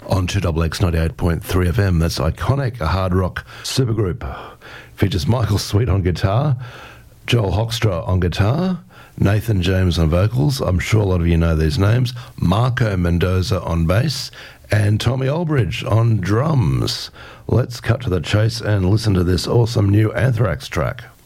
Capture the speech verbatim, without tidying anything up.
on two X X ninety-eight point three F M. That's iconic, a hard rock supergroup. Features Michael Sweet on guitar, Joel Hoekstra on guitar, Nathan James on vocals, I'm sure a lot of you know these names, Marco Mendoza on bass, and Tommy Aldridge on drums. Let's cut to the chase and listen to this awesome new Anthrax track.